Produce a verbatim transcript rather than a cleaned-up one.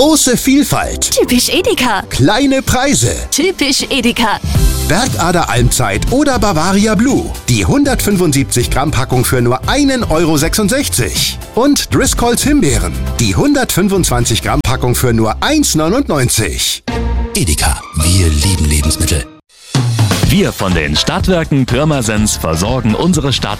Große Vielfalt. Typisch Edeka. Kleine Preise. Typisch Edeka. Bergader Almzeit oder Bavaria Blue. Die hundertfünfundsiebzig Gramm Packung für nur einen Euro sechsundsechzig. Und Driscolls Himbeeren. Die hundertfünfundzwanzig Gramm Packung für nur eins neunundneunzig. Edeka, wir lieben Lebensmittel. Wir von den Stadtwerken Pirmasens versorgen unsere Stadt